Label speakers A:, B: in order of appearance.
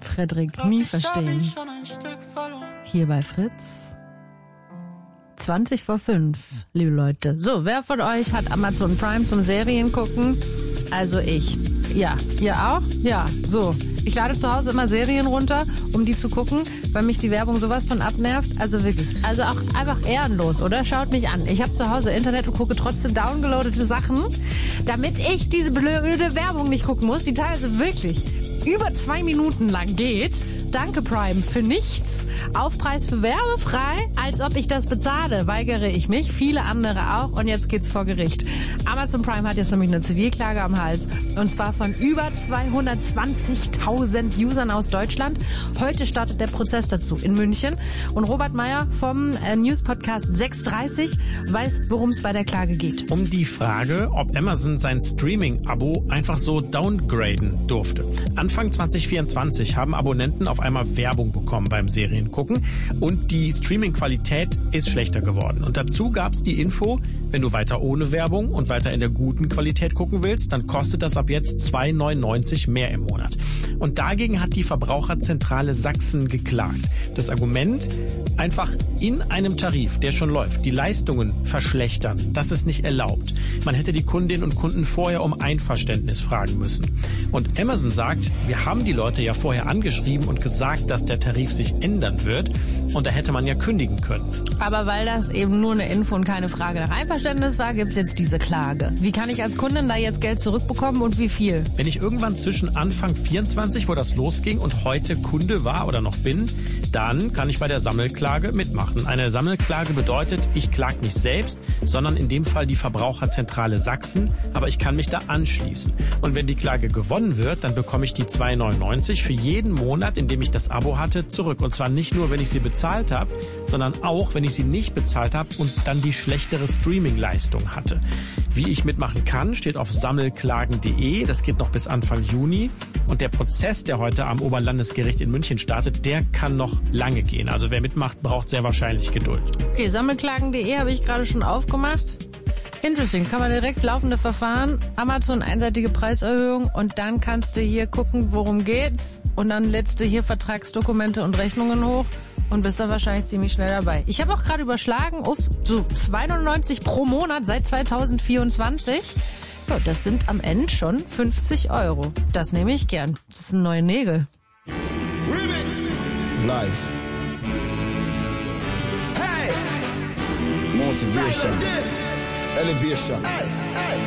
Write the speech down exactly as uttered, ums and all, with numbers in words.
A: Frederik nie verstehen. Hier bei Fritz. zwanzig vor fünf, liebe Leute. So, wer von euch hat Amazon Prime zum Serien gucken? Also ich. Ja, ihr auch? Ja, so. Ich lade zu Hause immer Serien runter, um die zu gucken, weil mich die Werbung sowas von abnervt. Also wirklich. Also auch einfach ehrenlos, oder? Schaut mich an. Ich habe zu Hause Internet und gucke trotzdem downgeloadete Sachen, damit ich diese blöde Werbung nicht gucken muss, die teilweise wirklich über zwei Minuten lang geht. Danke Prime für nichts. Aufpreis für werbefrei, als ob ich das bezahle, weigere ich mich. Viele andere auch und jetzt geht's vor Gericht. Amazon Prime hat jetzt nämlich eine Zivilklage am Hals und zwar von über zweihundertzwanzigtausend Usern aus Deutschland. Heute startet der Prozess dazu in München und Robert Meyer vom äh, News-Podcast sechs dreißig weiß, worum es bei der Klage geht.
B: Um die Frage, ob Amazon sein Streaming-Abo einfach so downgraden durfte. Anfang zwanzig vierundzwanzig haben Abonnenten auf einmal Werbung bekommen beim Seriengucken und die Streaming-Qualität ist schlechter geworden. Und dazu gab es die Info, wenn du weiter ohne Werbung und weiter in der guten Qualität gucken willst, dann kostet das ab jetzt zwei neunundneunzig mehr im Monat. Und dagegen hat die Verbraucherzentrale Sachsen geklagt. Das Argument, einfach in einem Tarif, der schon läuft, die Leistungen verschlechtern, das ist nicht erlaubt. Man hätte die Kundinnen und Kunden vorher um Einverständnis fragen müssen. Und Amazon sagt, wir haben die Leute ja vorher angeschrieben und gesagt, dass der Tarif sich ändern wird und da hätte man ja kündigen können.
A: Aber weil das eben nur eine Info und keine Frage nach Einverständnis war, gibt's jetzt diese Klage. Wie kann ich als Kundin da jetzt Geld zurückbekommen und wie viel?
B: Wenn ich irgendwann zwischen Anfang vierundzwanzig, wo das losging, und heute Kunde war oder noch bin, dann kann ich bei der Sammelklage mitmachen. Eine Sammelklage bedeutet, ich klage nicht selbst, sondern in dem Fall die Verbraucherzentrale Sachsen, aber ich kann mich da anschließen. Und wenn die Klage gewonnen wird, dann bekomme ich die zwei neunundneunzig für jeden Monat, in dem ich das Abo hatte, zurück. Und zwar nicht nur, wenn ich sie bezahlt habe, sondern auch, wenn ich sie nicht bezahlt habe und dann die schlechtere Streaming-Leistung hatte. Wie ich mitmachen kann, steht auf sammelklagen punkt de. Das geht noch bis Anfang Juni. Und der Prozess, der heute am Oberlandesgericht in München startet, der kann noch lange gehen. Also wer mitmacht, braucht sehr wahrscheinlich Geduld.
A: Okay, sammelklagen punkt de habe ich gerade schon aufgemacht. Interesting, kann man direkt laufende Verfahren, Amazon einseitige Preiserhöhung und dann kannst du hier gucken, worum geht's und dann lädst du hier Vertragsdokumente und Rechnungen hoch und bist dann wahrscheinlich ziemlich schnell dabei. Ich habe auch gerade überschlagen, ups, so zwei neunundneunzig pro Monat seit zweitausendvierundzwanzig. Ja, das sind am Ende schon fünfzig Euro. Das nehme ich gern. Das sind neue Nägel.
C: Remix. Life. Hey. Motivation. Elevation. Hey.